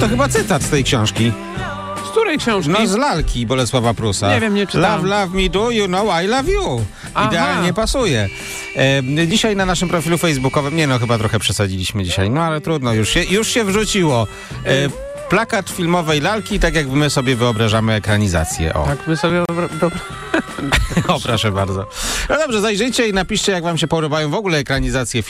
to chyba cytat z tej książki. Z której książki? No z lalki Bolesława Prusa. Nie wiem, nie czytałem. Love me do, you know I love you. Aha. Idealnie pasuje. Dzisiaj na naszym profilu facebookowym, chyba trochę przesadziliśmy dzisiaj, no ale trudno, już się wrzuciło. Plakat filmowej lalki, tak jak my sobie wyobrażamy ekranizację. O. Tak, my sobie... O, proszę bardzo. No dobrze, zajrzyjcie i napiszcie, jak wam się podobają w ogóle ekranizacje